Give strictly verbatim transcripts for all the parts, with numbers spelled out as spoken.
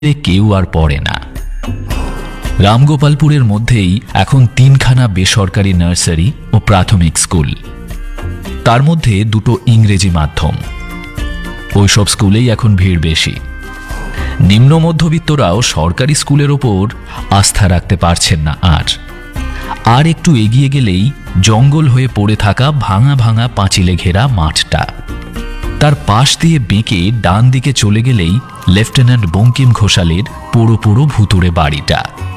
কেউ আর পড়ে না। রামগোপালপুরের মধ্যেই এখন তিনখানা বেসরকারি নার্সারি ও প্রাথমিক স্কুল, তার মধ্যে দুটো ইংরেজি মাধ্যম। ওইসব স্কুলেই এখন ভিড় বেশি। নিম্ন মধ্যবিত্তরাও সরকারি স্কুলের ওপর আস্থা রাখতে পারছেন না। আর আর একটু এগিয়ে গেলেই জঙ্গল হয়ে পড়ে থাকা ভাঙা ভাঙা পাঁচিলে ঘেরা মাঠটা, তার পাশ দিয়ে বেঁকে ডান দিকে চলে গেলেই লেফটেন্যান্ট বঙ্কিম ঘোষালের পুরো পুরো ভুতুড়ে বাড়িটা।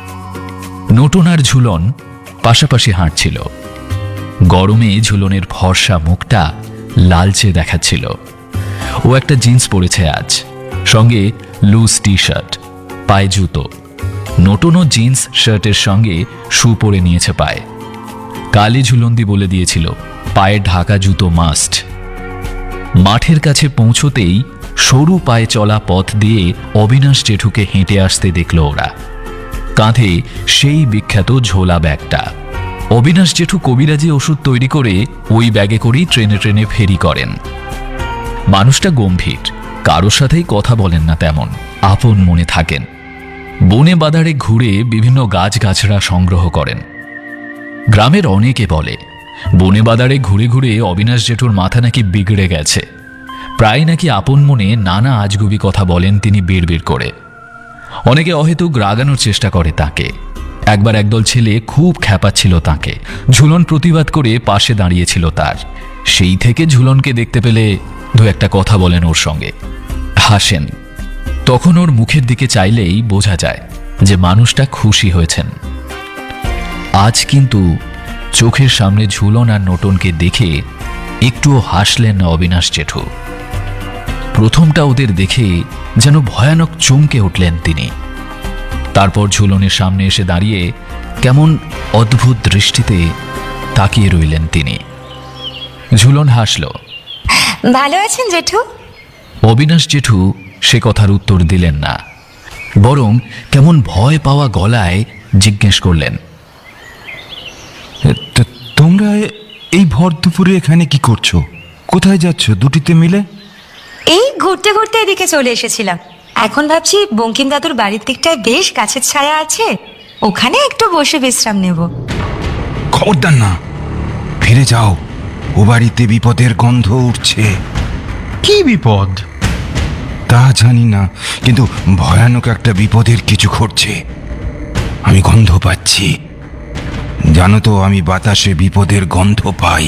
নটন আর ঝুলন পাশাপাশি হাঁটছিল। গরমে ঝুলনের ফর্সা মুখটা লালচে দেখাচ্ছিল। ও একটা জিন্স পরেছে আজ, সঙ্গে লুজ টি শার্ট, পায়ে জুতো। নটনও জিন্স শার্টের সঙ্গে শু পরে নিয়েছে পায়ে। কালি ঝুলন্দি বলে দিয়েছিল পায়ে ঢাকা জুতো মাস্ট। মাঠের কাছে পৌঁছতেই সরু পায়ে চলা পথ দিয়ে অবিনাশ জেঠুকে হেঁটে আসতে দেখল ওরা। কাঁধে সেই বিখ্যাত ঝোলা ব্যাগটা। অবিনাশ জেঠু কবিরাজি ওষুধ তৈরি করে ওই ব্যাগে করেই ট্রেনে ট্রেনে ফেরি করেন। মানুষটা গম্ভীর, কারোর সাথেই কথা বলেন না তেমন, আপন মনে থাকেন। বনে বাদারে ঘুরে বিভিন্ন গাছগাছড়া সংগ্রহ করেন। গ্রামের অনেকে বলে বনে বাদারে ঘুরে ঘুরে অবিনাশ জেঠুর মাথা নাকি বিগড়ে গেছে। প্রায় নাকি আপন মনে নানা আজগুবি কথা বলেন তিনি বিড়বিড় করে। অনেকে অহেতুক রাগানোর চেষ্টা করে তাকে। একবার একদল ছেলে খুব খ্যাপাচ্ছিল তাকে। ঝুলন প্রতিবাদ করে পাশে দাঁড়িয়েছিল তার। সেই থেকে ঝুলনকে দেখতে পেলে দু একটা কথা বলেন ওর সঙ্গে, হাসেন। তখন ওর মুখের দিকে চাইলেই বোঝা যায় যে মানুষটা খুশি হয়েছেন। আজ কিন্তু চোখের সামনে ঝুলন আর নটনকে দেখে একটুও হাসলেন না অবিনাশ জেঠু। প্রথমটা ওদের দেখে যেন ভয়ানক চমকে উঠলেন তিনি। তারপর ঝুলনের সামনে এসে দাঁড়িয়ে কেমন অদ্ভুত দৃষ্টিতে তাকিয়ে রইলেন তিনি। ঝুলন হাসল। ভালো আছেন জেঠু? অবিনাশ জেঠু সে কথার উত্তর দিলেন না, বরং কেমন ভয় পাওয়া গলায় জিজ্ঞেস করলেন, তোমরা এই ভর দুপুরে এখানে কি করছো? কোথায় যাচ্ছ দুটিতে মিলে? এই ঘুরতে ঘুরতে এদিকে চলে এসেছিলাম। এখন ভাবছি বঙ্কিম দাদুর বাড়ির দিকটায় বেশ গাছের ছায়া আছে, ওখানে একটু বসে বিশ্রাম নেব। খবরদার না, ফিরে যাও। ও বাড়িতে বিপদের গন্ধ উঠছে। কি বিপদ? তা জানি না, কিন্তু ভয়ানক একটা বিপদের কিছু ঘটছে। আমি গন্ধ পাচ্ছি। জানো তো, আমি বাতাসে বিপদের গন্ধ পাই।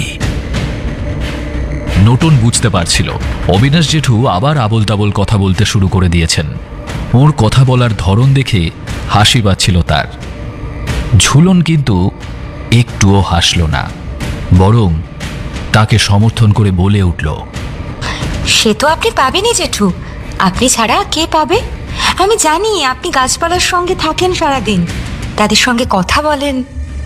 নটন বুঝতে পারছিল অবিনাশ জেঠু আবার আবোল তাবোল কথা বলতে শুরু করে দিয়েছেন। ওর কথা বলার ধরন দেখে হাসি পাচ্ছিল তার। ঝুলন কিন্তু একটুও হাসল না, বরং তাকে সমর্থন করে বলে উঠল, সে তো আপনি পাবেনই জেঠু, আপনি ছাড়া কে পাবে? আমি জানি আপনি গাছপালার সঙ্গে থাকেন সারাদিন, তাদের সঙ্গে কথা বলেন।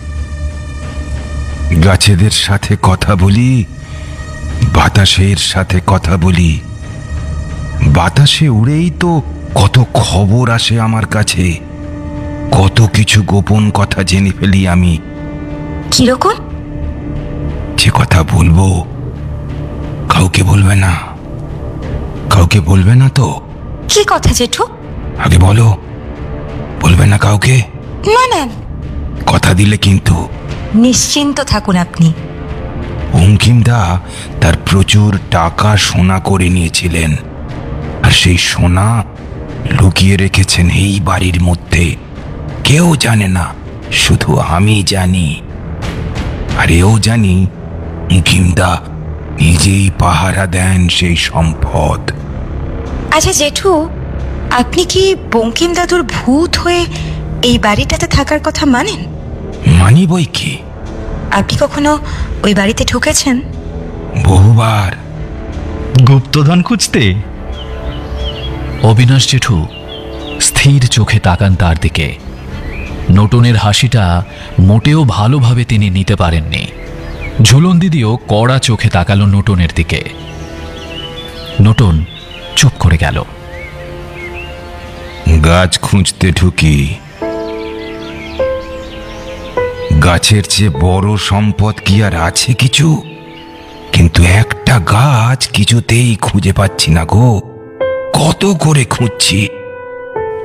গাছেদের সাথে কথা বলি, বাতাসের সাথে কথা বলি। বাতাসে উড়েই তো কত খবর আসে আমার কাছে, কত কিছু গোপন কথা জেনে ফেলি আমি। কিরকম? যে কথা বলবো কাউকে বলবে না। কাউকে বলবে না তো? কি কথা জেঠু? আগে বলো, বলবে না কাউকে? না না। কথা দিলে কিন্তু। নিশ্চিন্ত থাকুন আপনি। বঙ্কিমদা তার প্রচুর টাকা সোনা করে নিয়েছিলেন, আর সেই সোনা লুকিয়ে রেখেছেন এই বাড়ির মধ্যে। কেউ জানে না, শুধু আমি জানি। আর এও জানি বঙ্কিমদা নিজেই পাহারা দেন সেই সম্পদ। আচ্ছা জেঠু, আপনি কি বঙ্কিম দাদুর ভূত হয়ে এই বাড়িটাতে থাকার কথা মানেন? মানি বই কি। আপনি কখনো ওই বাড়িতে ঢুকেছেন? বহুবার। গুপ্তধন খুঁজতে? অবিনাশ জেঠু স্থির চোখে তাকান তার দিকে। নটনের হাসিটা মোটেও ভালোভাবে তিনি নিতে পারেননি। ঝুলন দিদিও কড়া চোখে তাকালো নটনের দিকে। নটন চুপ করে গেল। গাছ খুঁজতে ঢুকি। গাছের চেয়ে বড় সম্পদ কি আর আছে কিছু? কিন্তু একটা গাছ কিছুতেই খুঁজে পাচ্ছি না গো। কত করে খুঁজছি,